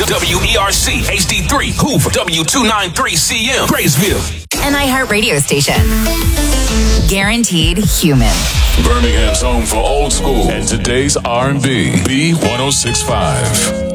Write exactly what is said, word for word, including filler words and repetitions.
W E R C H D three Hoover, W two ninety-three C M Graysville. An iHeart radio station. Guaranteed human. Birmingham's home for old school and today's R and B. B one oh six point five.